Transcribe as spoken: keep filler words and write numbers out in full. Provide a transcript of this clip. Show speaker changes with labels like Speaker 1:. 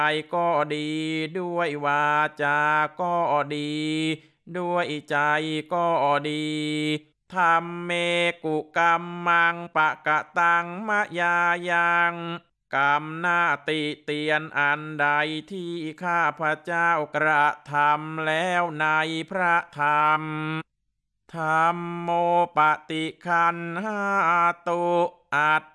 Speaker 1: ใจก็ดีด้วยวาจาก็ดีด้วยใจก็ดีธรรมเมกุกรรมมังปะกะตังมะยายังกรรมหน้าติเตียนอันใดที่ข้าพระเจ้ากระทำแล้วในพระธรรมธัมโมปฏิคันหาตุอัต